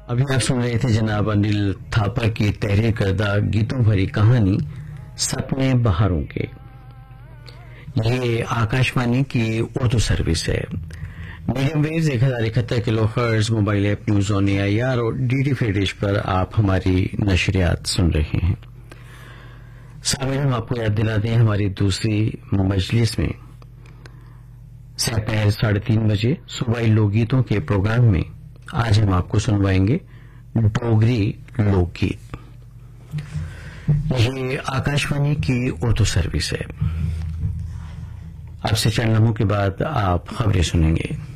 अभी आप सुन रहे थे जनाब अनिल थापर की तहरीर करदा गीतों भरी कहानी सपने बहारों के। ये आकाशवाणी की उर्दू सर्विस है। Medium waves 1071 kilohertz, mobile app news on AIR और DD फ्री डिश पर आप हमारी नशरियात सुन रहे हैं। सामिन, हम आपको याद दिला दें हमारी दूसरी मजलिस में दोपहर 3:30 बजे सूबाई लोकगीतों के प्रोग्राम में आज हम आपको सुनवाएंगे डोगरी लोकगीत। ये आकाशवाणी की उर्दू सर्विस है। अब से चंद लम्हों के बाद आप खबरें सुनेंगे।